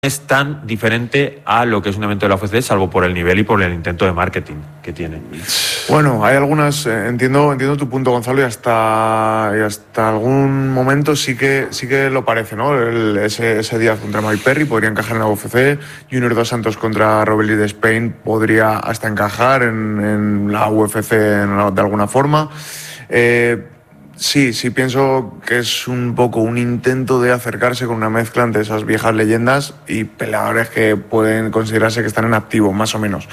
es tan diferente a lo que es un evento de la UFC, salvo por el nivel y por el intento de marketing que tiene. Bueno, hay algunas, entiendo tu punto, Gonzalo, y hasta algún momento sí que lo parece, ¿no? Ese Díaz contra Mike Perry podría encajar en la UFC, Junior Dos Santos contra Robert Lee de Spain podría hasta encajar en la UFC de alguna forma. Sí, pienso que es un poco un intento de acercarse con una mezcla entre esas viejas leyendas y peleadores que pueden considerarse que están en activo, más o menos.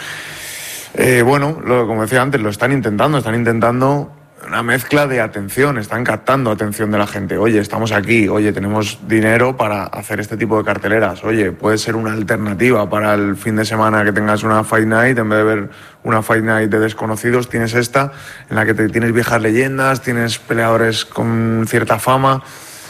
Bueno, como decía antes, lo están intentando una mezcla de atención, están captando atención de la gente. Oye, estamos aquí, oye, tenemos dinero para hacer este tipo de carteleras. Oye, puede ser una alternativa para el fin de semana que tengas una Fight Night, en vez de ver una Fight Night de desconocidos, tienes esta, en la que tienes viejas leyendas, tienes peleadores con cierta fama.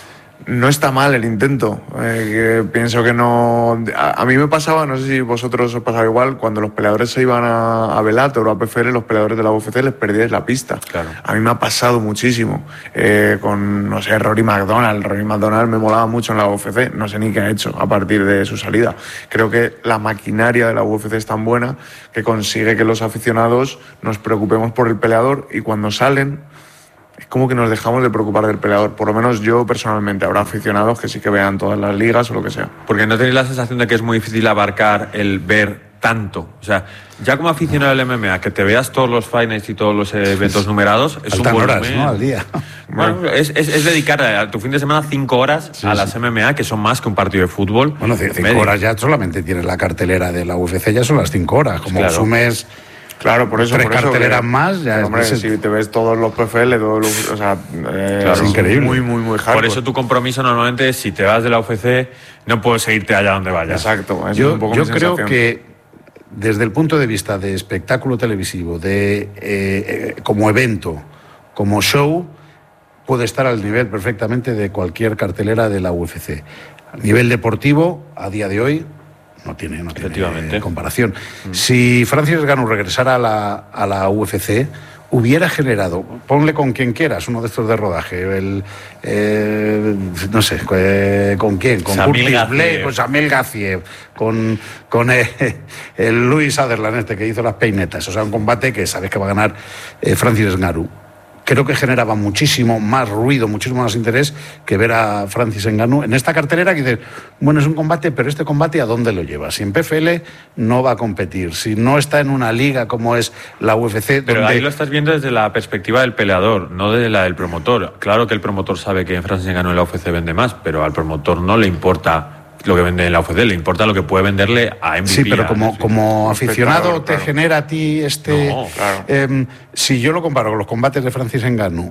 No está mal el intento, pienso que no... A mí me pasaba, no sé si vosotros os pasaba igual, cuando los peleadores se iban a Bellator o a PFL, los peleadores de la UFC les perdíais la pista. Claro. A mí me ha pasado muchísimo, con, no sé, Rory McDonald. Rory McDonald me molaba mucho en la UFC, no sé ni qué ha hecho a partir de su salida. Creo que la maquinaria de la UFC es tan buena que consigue que los aficionados nos preocupemos por el peleador y cuando salen... Es como que nos dejamos de preocupar del peleador. Por lo menos yo personalmente. Habrá aficionados que sí que vean todas las ligas o lo que sea. Porque no tenéis la sensación de que es muy difícil abarcar el ver tanto. O sea, ya como aficionado del MMA, que te veas todos los Fight Nights y todos los eventos numerados, es Faltan un buen horas, ¿no? Al día. Bueno, es dedicar a tu fin de semana 5 horas a las MMA, que son más que un partido de fútbol. Bueno, 5 horas ya solamente tienes la cartelera de la UFC, ya son las 5 horas. Como claro. Sumes... Claro, por eso. 3 carteleras más, ya hombre, si te ves todos los PFL, o sea, claro, es increíble. Muy hardcore. Por eso tu compromiso normalmente, si te vas de la UFC, no puedes seguirte allá donde vayas. Exacto. Yo creo que desde el punto de vista de espectáculo televisivo, de como evento, como show, puede estar al nivel perfectamente de cualquier cartelera de la UFC. A nivel deportivo, a día de hoy, no tiene comparación. Si Francis Ngannou regresara a la UFC, hubiera generado, ponle con quien quieras, uno de estos de rodaje, no sé, ¿con quién? Con Curtis Blade, con Samuel Gazier, con el Luis Sutherland que hizo las peinetas. O sea, un combate que sabes que va a ganar Francis Ngannou. Creo que generaba muchísimo más ruido, muchísimo más interés que ver a Francis Ngannou en esta cartelera que dices, bueno, es un combate, pero este combate ¿a dónde lo lleva? Si en PFL no va a competir, si no está en una liga como es la UFC... Pero ahí lo estás viendo desde la perspectiva del peleador, no desde la del promotor. Claro que el promotor sabe que Francis Ngannou en la UFC vende más, pero al promotor no le importa lo que vende en la UFC, le importa lo que puede venderle a MVP. Sí, pero como aficionado te genera a ti No, claro. Si yo lo comparo con los combates de Francis Ngannou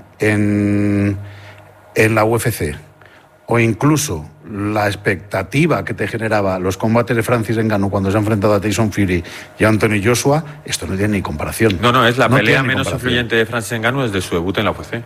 en la UFC, o incluso la expectativa que te generaba los combates de Francis Ngannou cuando se ha enfrentado a Tyson Fury y a Anthony Joshua, esto no tiene ni comparación. No, es la pelea menos influyente de Francis Ngannou desde su debut en la UFC.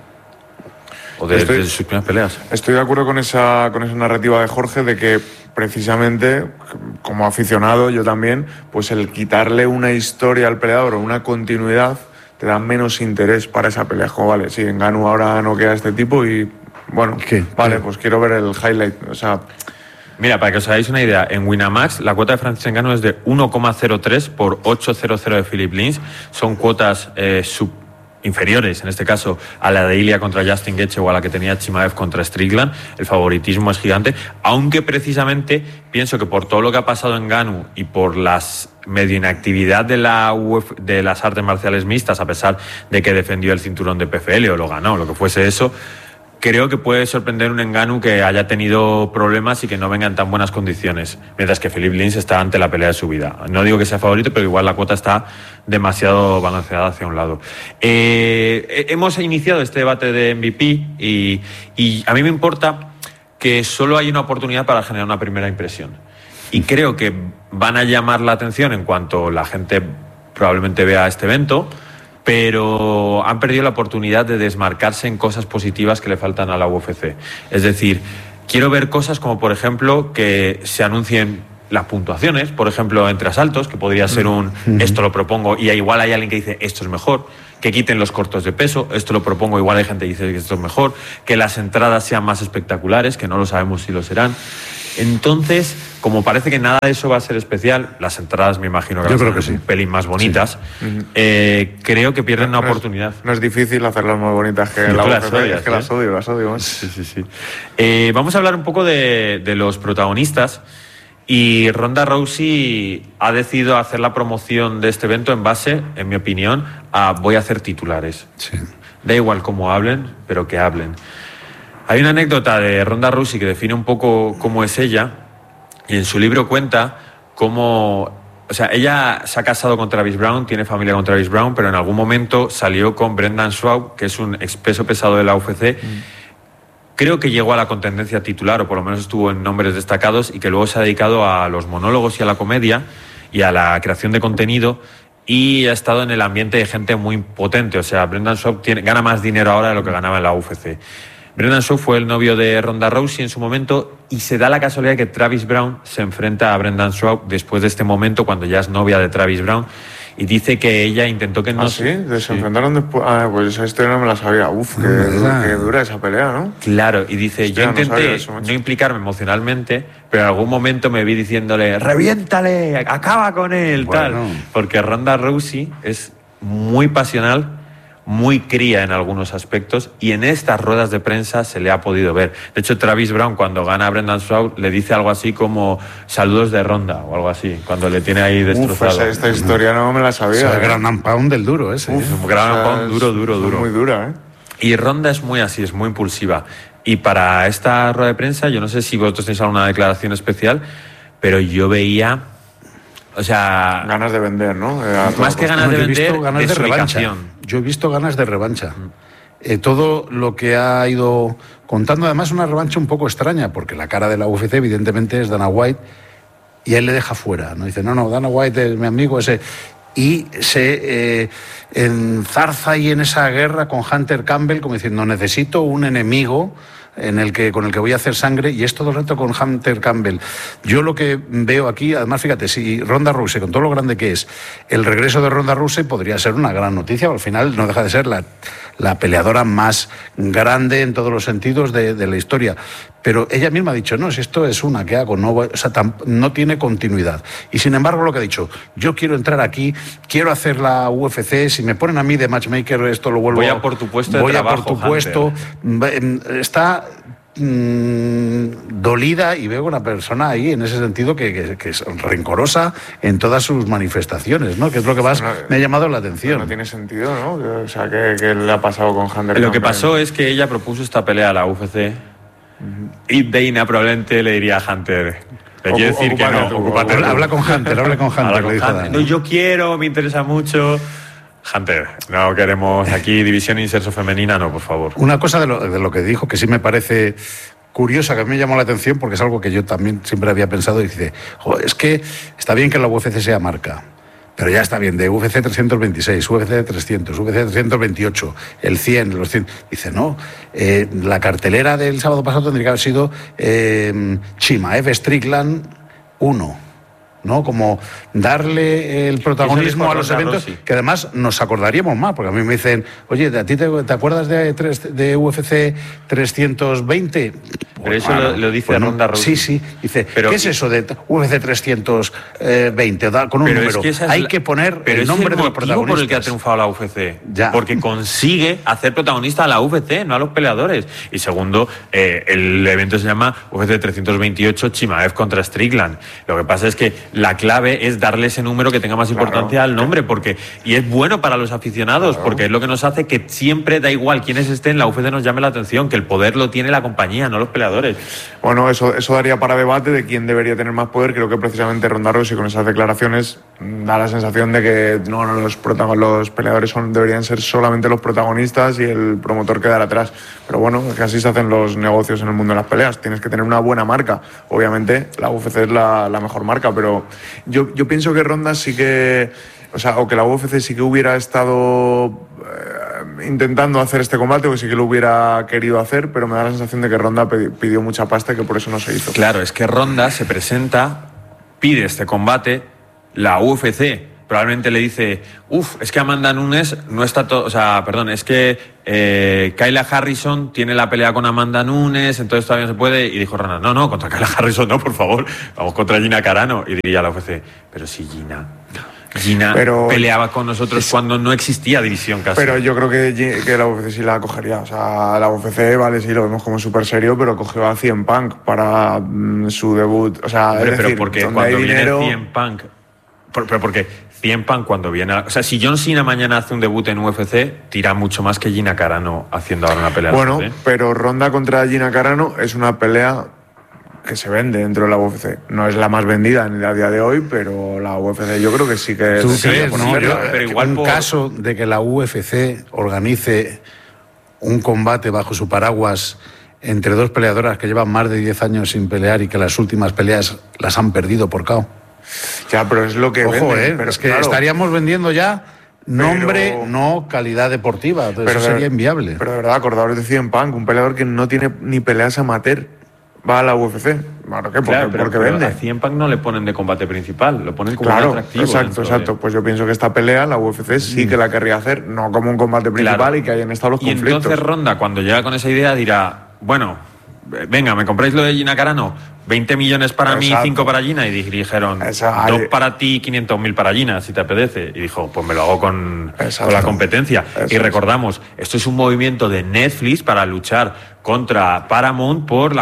O desde sus primeras peleas. Estoy de acuerdo con esa narrativa de Jorge de que precisamente, como aficionado, yo también, pues el quitarle una historia al peleador o una continuidad te da menos interés para esa pelea. Como, vale, sí, Ngannou ahora no queda este tipo y, bueno, vale, pues quiero ver el highlight. O sea... Mira, para que os hagáis una idea, en Winamax la cuota de Francis Ngannou es de 1,03 por 8,00 de Philip Lins. Son cuotas inferiores, en este caso, a la de Ilia contra Justin Gaethje o a la que tenía Chimaev contra Strickland. El favoritismo es gigante, aunque precisamente pienso que por todo lo que ha pasado en Ngannou y por las medio inactividad de las artes marciales mixtas, a pesar de que defendió el cinturón de PFL o lo ganó, lo que fuese eso, creo que puede sorprender un Ngannou que haya tenido problemas y que no venga en tan buenas condiciones, mientras que Philip Lins está ante la pelea de su vida. No digo que sea favorito, pero igual la cuota está demasiado balanceada hacia un lado. Hemos iniciado este debate de MVP y a mí me importa que solo hay una oportunidad para generar una primera impresión. Y creo que van a llamar la atención en cuanto la gente probablemente vea este evento, pero han perdido la oportunidad de desmarcarse en cosas positivas que le faltan a la UFC. Es decir, quiero ver cosas como, por ejemplo, que se anuncien las puntuaciones, por ejemplo, entre asaltos, que podría ser esto lo propongo, y igual hay alguien que dice esto es mejor, que quiten los cortos de peso, esto lo propongo, igual hay gente que dice que esto es mejor, que las entradas sean más espectaculares, que no lo sabemos si lo serán. Entonces, como parece que nada de eso va a ser especial, las entradas me imagino que Yo van a creo ser que un pelín más bonitas, creo que pierden una oportunidad. No es difícil hacerlas más bonitas que la las UFC, odias, es que las odio. Sí. Vamos a hablar un poco de los protagonistas. Y Ronda Rousey ha decidido hacer la promoción de este evento en base, en mi opinión, a voy a hacer titulares. Sí. Da igual cómo hablen, pero que hablen. Hay una anécdota de Ronda Rousey que define un poco cómo es ella, y en su libro cuenta cómo... O sea, ella se ha casado con Travis Brown, tiene familia con Travis Brown, pero en algún momento salió con Brendan Schaub, que es un ex peso pesado de la UFC. Creo que llegó a la contendencia titular, o por lo menos estuvo en nombres destacados, y que luego se ha dedicado a los monólogos y a la comedia y a la creación de contenido, y ha estado en el ambiente de gente muy potente. O sea, Brendan Schaub gana más dinero ahora de lo que ganaba en la UFC. Brendan Schaub fue el novio de Ronda Rousey en su momento, y se da la casualidad que Travis Brown se enfrenta a Brendan Schaub después de este momento, cuando ya es novia de Travis Brown, y dice que ella intentó que no... ¿Ah, sí? ¿Se enfrentaron después? Ah, pues esa historia no me la sabía. Uf, qué dura esa pelea, ¿no? Claro, y dice, Hostia, yo intenté no implicarme emocionalmente, pero en algún momento me vi diciéndole, reviéntale, acaba con él, tal. Porque Ronda Rousey es muy pasional, muy cría en algunos aspectos, y en estas ruedas de prensa se le ha podido ver. De hecho, Travis Brown, cuando gana a Brendan Schaub, le dice algo así como saludos de Ronda o algo así, cuando le tiene ahí destrozado. Esta historia no me la sabía. O sea, Ground and Pound del duro ese. Ground and Pound duro. Muy dura, ¿eh? Y Ronda es muy así, es muy impulsiva. Y para esta rueda de prensa, yo no sé si vosotros tenéis alguna declaración especial, pero yo veía... O sea... Ganas de vender, ¿no? Más que ganas de vender, ganas de revancha. Yo he visto ganas de revancha. Todo lo que ha ido contando, además una revancha un poco extraña, porque la cara de la UFC evidentemente es Dana White, y él le deja fuera, ¿no? Dice, no, Dana White es mi amigo ese... Y se enzarza ahí en esa guerra con Hunter Campbell, como diciendo, necesito un enemigo con el que voy a hacer sangre, y es todo el reto con Hunter Campbell. Yo lo que veo aquí, además, fíjate, si Ronda Rousey, con todo lo grande que es, el regreso de Ronda Rousey podría ser una gran noticia, al final no deja de ser la peleadora más grande en todos los sentidos de la historia. Pero ella misma ha dicho, no, si esto es una que hago, no tiene continuidad. Y sin embargo, lo que ha dicho, yo quiero entrar aquí, quiero hacer la UFC, si me ponen a mí de matchmaker, esto lo vuelvo... Voy a por tu puesto de trabajo, Voy a por tu puesto. Está dolida, y veo una persona ahí en ese sentido que es rencorosa en todas sus manifestaciones, ¿no? Que es lo que más me ha llamado la atención. No tiene sentido, ¿no? O sea, ¿qué le ha pasado con Hunter? Lo que pasó es que ella propuso esta pelea a la UFC, y Dana probablemente le diría a Hunter, le quiero decir que no, habla con Hunter. No, yo quiero, me interesa mucho. Hunter, no queremos aquí división inserso femenina, no, por favor. Una cosa de lo que dijo que sí me parece curiosa, que a mí me llamó la atención, porque es algo que yo también siempre había pensado, y dice, es que está bien que la UFC sea marca, pero ya está bien, de UFC 326, UFC 300, UFC 328, el 100, los 100. Dice, no, la cartelera del sábado pasado tendría que haber sido Chimaev Strickland 1. ¿No? Como darle el protagonismo a los eventos, que además nos acordaríamos más, porque a mí me dicen, oye, ¿a ti te acuerdas de UFC 320? Pero eso lo dice Ronda Rousey. Sí, dice, ¿qué es eso de UFC 320? Con un número. Es que hay que poner el nombre de los protagonistas. Por el que ha triunfado la UFC. Ya. Porque consigue hacer protagonista a la UFC, no a los peleadores. Y segundo, el evento se llama UFC 328 Chimaev contra Strickland. Lo que pasa es que la clave es darle ese número que tenga más importancia al nombre, y es bueno para los aficionados, porque es lo que nos hace que siempre, da igual quiénes estén, la UFC nos llame la atención, que el poder lo tiene la compañía, no los peleadores. Bueno, eso daría para debate de quién debería tener más poder. Creo que precisamente Ronda Rousey, con esas declaraciones, da la sensación de que los peleadores deberían ser solamente los protagonistas y el promotor quedar atrás. Pero bueno, que así se hacen los negocios en el mundo de las peleas. Tienes que tener una buena marca. Obviamente la UFC es la mejor marca, pero yo pienso que Ronda sí que... o que la UFC sí que hubiera estado intentando hacer este combate, o que sí que lo hubiera querido hacer, pero me da la sensación de que Ronda pidió mucha pasta y que por eso no se hizo. Claro, es que Ronda se presenta, pide este combate, la UFC probablemente le dice, es que Amanda Nunes no está todo, o sea, perdón, es que Kayla Harrison tiene la pelea con Amanda Nunes, entonces todavía no se puede. Y dijo Ronda, no, contra Kayla Harrison no, por favor, vamos contra Gina Carano. Y diría la UFC, pero si Gina peleaba con nosotros cuando no existía división casi. Pero yo creo que la UFC sí la cogería. O sea, la UFC, vale, sí, lo vemos como súper serio, pero cogió a CM Punk para su debut. O sea, hombre, es decir, pero porque cuando viene CM Punk... Pero porque CM Punk cuando viene... O sea, si John Cena mañana hace un debut en UFC, tira mucho más que Gina Carano haciendo ahora una pelea. Bueno, pero Ronda contra Gina Carano es una pelea que se vende dentro de la UFC. No es la más vendida en el día de hoy, pero la UFC yo creo que sí que... ¿Tú crees? No, pero igual en caso de que la UFC organice un combate bajo su paraguas entre dos peleadoras que llevan más de 10 años sin pelear y que las últimas peleas las han perdido por KO. Ya, pero es lo que vende, pero es que claro, estaríamos vendiendo ya nombre, no calidad deportiva. Entonces eso sería inviable. Pero de verdad, acordaros de CM Punk, un peleador que no tiene ni peleas amateur, va a la UFC. ¿Por qué? Porque vende. A CM Punk no le ponen de combate principal, lo ponen como un atractivo. Exacto. Pues yo pienso que esta pelea la UFC sí que la querría hacer, no como un combate principal y que hayan estado los conflictos. Y entonces Ronda, cuando llega con esa idea, dirá, bueno, venga, ¿me compráis lo de Gina Carano? 20 millones para mí, 5 para Gina. Y dijeron, 2 para ti, 500.000 para Gina, si te apetece. Y dijo, pues me lo hago con la competencia. Y recordamos, esto es un movimiento de Netflix para luchar contra Paramount por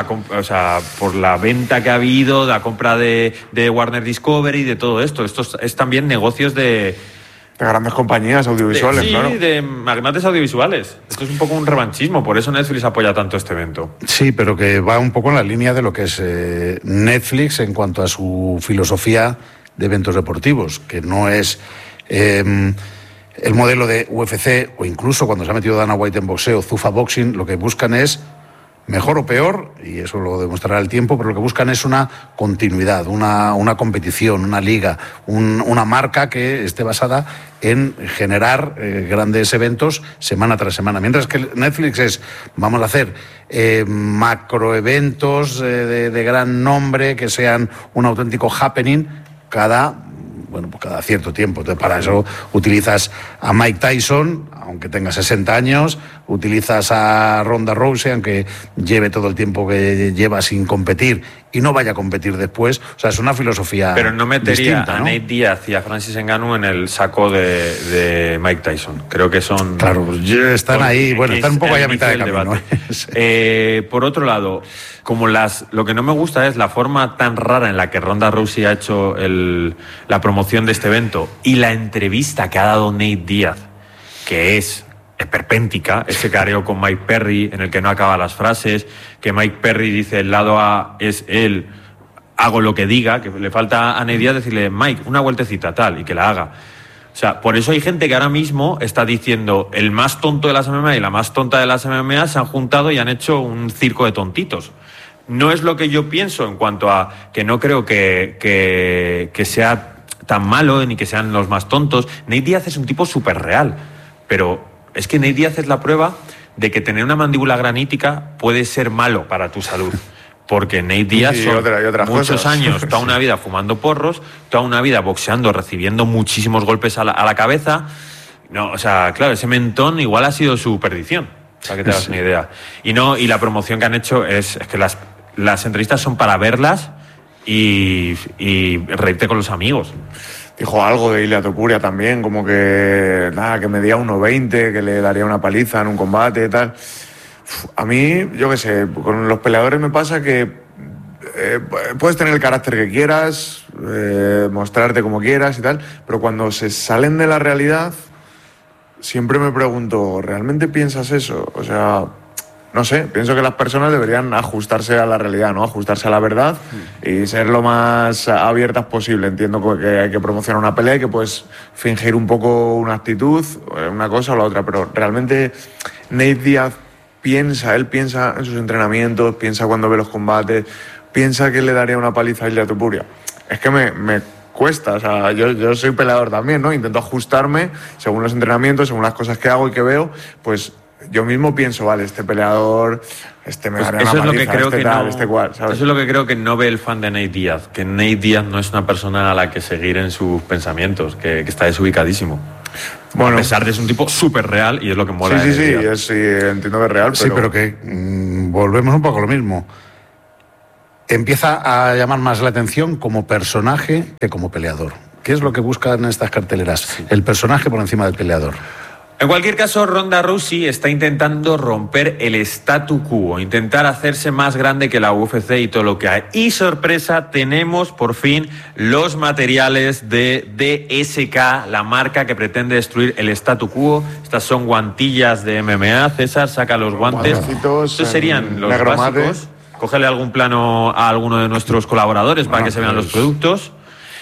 la venta que ha habido, la compra de Warner Discovery, de todo esto. Esto es también negocios de grandes compañías audiovisuales, claro. Sí, de magnates audiovisuales. Esto es un poco un revanchismo, por eso Netflix apoya tanto este evento. Sí, pero que va un poco en la línea de lo que es Netflix en cuanto a su filosofía de eventos deportivos, que no es el modelo de UFC, o incluso cuando se ha metido Dana White en boxeo, Zuffa Boxing, lo que buscan es, mejor o peor, y eso lo demostrará el tiempo, pero lo que buscan es una continuidad, una competición, una liga, una marca que esté basada en generar grandes eventos semana tras semana. Mientras que Netflix vamos a hacer macroeventos de gran nombre, que sean un auténtico happening cada cierto tiempo. Entonces, para eso utilizas a Mike Tyson, aunque tenga 60 años, utilizas a Ronda Rousey, aunque lleve todo el tiempo que lleva sin competir y no vaya a competir después. O sea, es una filosofía Pero no metería distinta, ¿no? a Nate Diaz y a Francis Ngannou en el saco de Mike Tyson. Creo que son... Claro, pues están ahí, están un poco ahí a mitad de camino. Por otro lado, como lo que no me gusta es la forma tan rara en la que Ronda Rousey ha hecho la promoción de este evento y la entrevista que ha dado Nate Diaz, que es esperpéntica, ese careo con Mike Perry en el que no acaba las frases, que Mike Perry dice el lado A es él, hago lo que diga, que le falta a Nate Diaz decirle, Mike, una vueltecita tal, y que la haga. O sea, por eso hay gente que ahora mismo está diciendo el más tonto de las MMA y la más tonta de las MMA se han juntado y han hecho un circo de tontitos. No es lo que yo pienso en cuanto a que no creo que sea tan malo ni que sean los más tontos. Nate Diaz es un tipo súper real, pero es que Nate Diaz es la prueba de que tener una mandíbula granítica puede ser malo para tu salud. Porque Nate Diaz son muchos años, toda una vida fumando porros, toda una vida boxeando, recibiendo muchísimos golpes a la cabeza. No, o sea, claro, ese mentón igual ha sido su perdición, para que te hagas una idea. Y la promoción que han hecho es que las entrevistas son para verlas y reírte con los amigos. Dijo algo de Ilia Topuria también, como que medía 1,20, que le daría una paliza en un combate y tal. A mí, yo qué sé, con los peleadores me pasa que puedes tener el carácter que quieras, mostrarte como quieras y tal, pero cuando se salen de la realidad, siempre me pregunto, ¿realmente piensas eso? O sea, no sé, pienso que las personas deberían ajustarse a la realidad, ¿no? Ajustarse a la verdad y ser lo más abiertas posible. Entiendo que hay que promocionar una pelea y que puedes fingir un poco una actitud, una cosa o la otra, pero realmente Nate Diaz él piensa en sus entrenamientos, piensa cuando ve los combates, piensa que le daría una paliza a Ilia Topuria. Es que me cuesta, o sea, yo soy peleador también, ¿no? Intento ajustarme según los entrenamientos, según las cosas que hago y que veo, pues yo mismo pienso, vale, este peleador, me daría eso una es lo que paliza, creo que tal, no, cual, ¿sabes? eso es lo que creo que no ve el fan de Nate Diaz, que Nate Diaz no es una persona a la que seguir en sus pensamientos, que está desubicadísimo. Bueno, a pesar de es un tipo súper real y es lo que mola. Sí, entiendo que es real. Sí, pero que volvemos un poco a lo mismo. Empieza a llamar más la atención como personaje que como peleador. ¿Qué es lo que buscan estas carteleras? Sí. El personaje por encima del peleador. En cualquier caso, Ronda Rousey está intentando romper el statu quo, intentar hacerse más grande que la UFC y todo lo que hay. Y sorpresa, tenemos por fin los materiales de DSK, la marca que pretende destruir el statu quo. Estas son guantillas de MMA. César, saca los guantes. Estos serían los básicos. Mate. Cógele algún plano a alguno de nuestros colaboradores para que se vean los productos.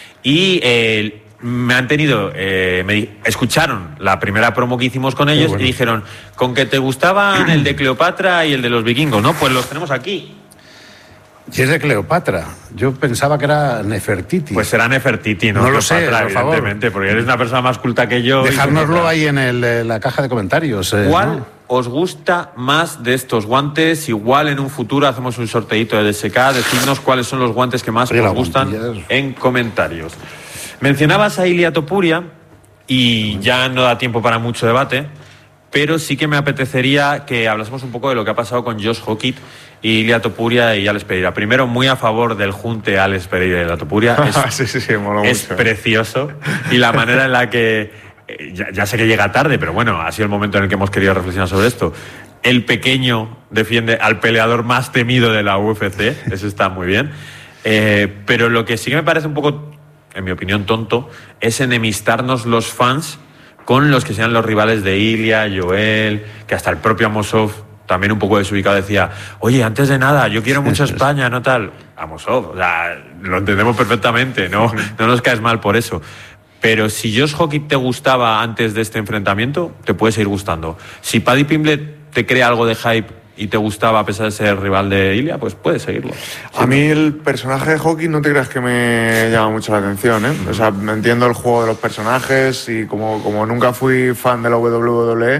Y me han tenido, escucharon la primera promo que hicimos con ellos y dijeron, con que te gustaban el de Cleopatra y el de los vikingos, ¿no? Pues los tenemos aquí. Y es de Cleopatra. Yo pensaba que era Nefertiti. Pues será Nefertiti, ¿no? No lo sé, por favor. Evidentemente, porque eres una persona más culta que yo. Dejárnoslo ahí en la caja de comentarios. ¿Cuál os gusta más de estos guantes? Igual en un futuro hacemos un sorteito de DSK. Decidnos cuáles son los guantes que más os gustan en comentarios. Mencionabas a Ilia Topuria y ya no da tiempo para mucho debate, pero sí que me apetecería que hablásemos un poco de lo que ha pasado con Josh Hockett y Ilia Topuria y Alex Pereira. Primero, muy a favor del junte Alex Pereira y Ilia Topuria. Es precioso. Y la manera en la que, ya sé que llega tarde, pero bueno, ha sido el momento en el que hemos querido reflexionar sobre esto. El pequeño defiende al peleador más temido de la UFC. Eso está muy bien. Pero lo que sí que me parece un poco, en mi opinión, tonto, es enemistarnos los fans con los que sean los rivales de Ilia, Joel, que hasta el propio Amosov, también un poco desubicado, decía, oye, antes de nada, yo quiero mucho España, no tal. Amosov, o sea, lo entendemos perfectamente, no nos caes mal por eso. Pero si Josh Hockett te gustaba antes de este enfrentamiento, te puede seguir gustando. Si Paddy Pimblett te crea algo de hype y te gustaba a pesar de ser rival de Ilia, pues puedes seguirlo. A mí el personaje de Hockett no te creas que me llama mucho la atención, ¿eh? O sea, entiendo el juego de los personajes y como nunca fui fan de la WWE,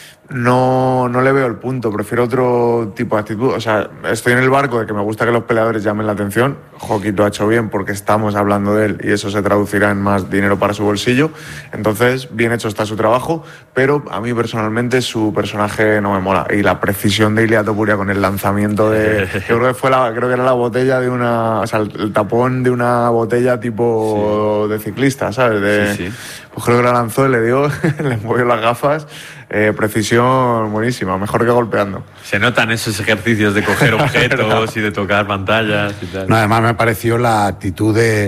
no le veo el punto, prefiero otro tipo de actitud. O sea, estoy en el barco de que me gusta que los peleadores llamen la atención. Hockett lo ha hecho bien porque estamos hablando de él y eso se traducirá en más dinero para su bolsillo. Entonces, bien hecho está su trabajo, pero a mí personalmente su personaje no me mola. Y la precisión de Ilia Topuria con el lanzamiento de... Yo creo que era la botella de una... O sea, el tapón de una botella tipo de ciclista, ¿sabes? Pues creo que la lanzó y le dio, le movió las gafas. Precisión buenísima, mejor que golpeando. Se notan esos ejercicios de coger objetos y de tocar pantallas y tal. No, además me pareció la actitud de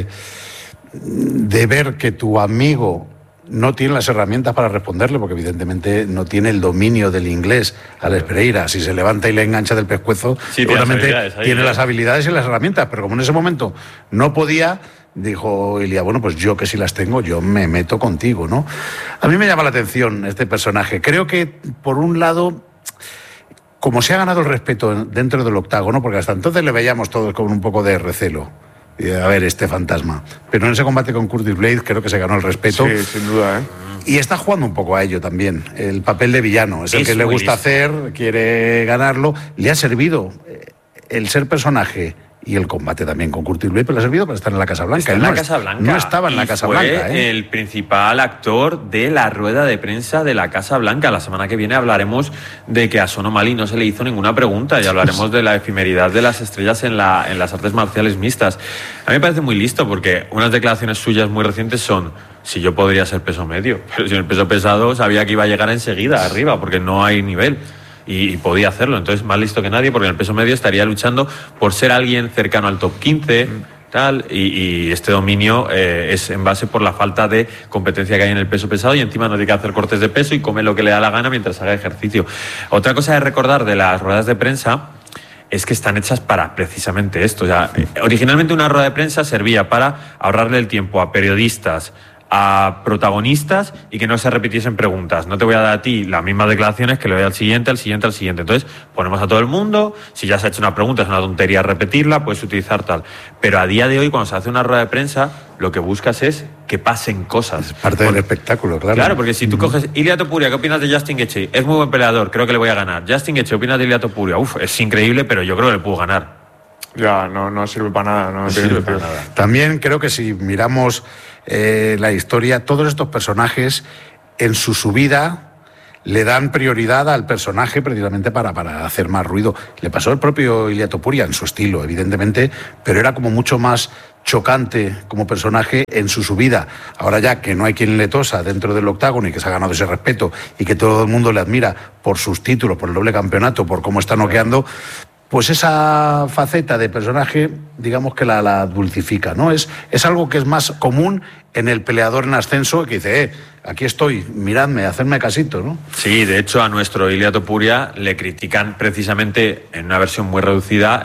ver que tu amigo no tiene las herramientas para responderle, porque evidentemente no tiene el dominio del inglés. Alex Pereira, si se levanta y le engancha del pescuezo, seguramente tiene las habilidades y las herramientas, pero como en ese momento no podía, dijo Ilia, bueno, pues yo que sí las tengo, yo me meto contigo, ¿no? A mí me llama la atención este personaje. Creo que, por un lado, como se ha ganado el respeto dentro del octágono, porque hasta entonces le veíamos todos con un poco de recelo. Y a ver, este fantasma. Pero en ese combate con Curtis Blades creo que se ganó el respeto. Sí, sin duda, ¿eh? Y está jugando un poco a ello también. El papel de villano. Es el que le gusta hacer, quiere ganarlo. Le ha servido el ser personaje y el combate también con Curtis Blades, pero le ha servido para estar en la Casa Blanca. No estaba en la Casa Blanca. Fue el principal actor de la rueda de prensa de la Casa Blanca. La semana que viene hablaremos de que a Sean O'Malley no se le hizo ninguna pregunta y hablaremos de la efemeridad de las estrellas en las artes marciales mixtas. A mí me parece muy listo porque unas declaraciones suyas muy recientes son: si yo podría ser peso medio, pero si en el peso pesado sabía que iba a llegar enseguida arriba porque no hay nivel. Y podía hacerlo, entonces más listo que nadie, porque en el peso medio estaría luchando por ser alguien cercano al top 15, tal, y este dominio es en base por la falta de competencia que hay en el peso pesado, y encima no tiene que hacer cortes de peso y come lo que le da la gana mientras haga ejercicio. Otra cosa de recordar de las ruedas de prensa es que están hechas para precisamente esto. O sea, originalmente una rueda de prensa servía para ahorrarle el tiempo a periodistas, a protagonistas, y que no se repitiesen preguntas. No te voy a dar a ti las mismas declaraciones que le doy al siguiente. Entonces ponemos a todo el mundo, si ya se ha hecho una pregunta, es una tontería repetirla, puedes utilizar tal. Pero a día de hoy, cuando se hace una rueda de prensa, lo que buscas es que pasen cosas. Es parte del espectáculo, claro. Claro, porque si tú coges Ilia Topuria, ¿qué opinas de Justin Gaethje? Es muy buen peleador, creo que le voy a ganar. Justin Gaethje, ¿qué opinas de Ilia Topuria? Uf, es increíble, pero yo creo que le puedo ganar. Ya, no sirve para nada. No sirve para nada. También creo que si miramos la historia, todos estos personajes en su subida le dan prioridad al personaje precisamente para hacer más ruido. Le pasó al propio Ilia Topuria en su estilo, evidentemente, pero era como mucho más chocante como personaje en su subida. Ahora ya que no hay quien le tosa dentro del octágono y que se ha ganado ese respeto y que todo el mundo le admira por sus títulos, por el doble campeonato, por cómo está noqueando, pues esa faceta de personaje, digamos que la dulcifica, ¿no? Es algo que es más común en el peleador en ascenso, que dice, aquí estoy, miradme, hacedme casito, ¿no? Sí, de hecho a nuestro Ilia Topuria le critican precisamente en una versión muy reducida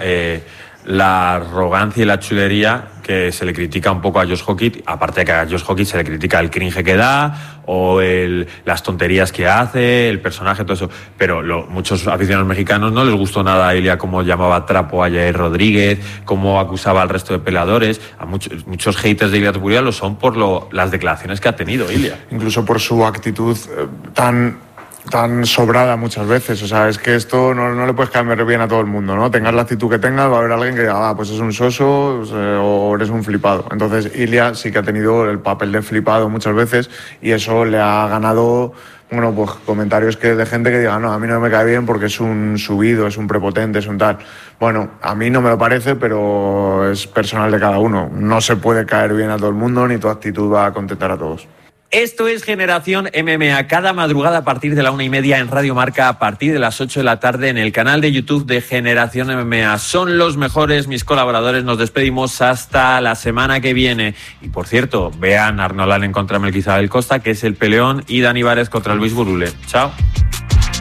la arrogancia y la chulería que se le critica un poco a Josh Hockett, aparte de que a Josh Hockett se le critica el cringe que da o las tonterías que hace, el personaje, todo eso, pero muchos aficionados mexicanos no les gustó nada a Ilia cómo llamaba trapo a Jair Rodríguez, cómo acusaba al resto de peleadores. A muchos haters de Ilia Topuria lo son por las declaraciones que ha tenido Ilia. Incluso por su actitud tan sobrada muchas veces. O sea, es que esto no le puedes caer bien a todo el mundo, ¿no? Tengas la actitud que tengas, va a haber alguien que diga, pues es un soso o eres un flipado. Entonces Ilia sí que ha tenido el papel de flipado muchas veces y eso le ha ganado, bueno, pues comentarios de gente que diga, no, a mí no me cae bien porque es un subido, es un prepotente, es un tal. Bueno, a mí no me lo parece, pero es personal de cada uno. No se puede caer bien a todo el mundo ni tu actitud va a contentar a todos. Esto es Generación MMA, cada madrugada a partir de la 1:30 en Radio Marca, a partir de las 8 de la tarde en el canal de YouTube de Generación MMA. Son los mejores mis colaboradores, nos despedimos hasta la semana que viene. Y por cierto, vean Arnold Allen contra Melquizael Costa, que es el peleón, y Dani Vares contra Luis Burule. Chao.